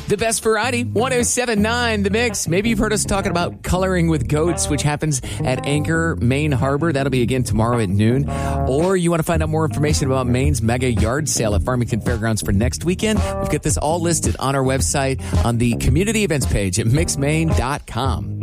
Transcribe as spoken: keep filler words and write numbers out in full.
The best variety, one oh seven point nine The Mix. Maybe you've heard us talking about coloring with goats, which happens at Anchor, Maine Harbor. That'll be again tomorrow at noon. Or you want to find out more information about Maine's mega yard sale at Farmington Fairgrounds for next weekend? We've got this all listed on our website on the community events page at mix maine dot com.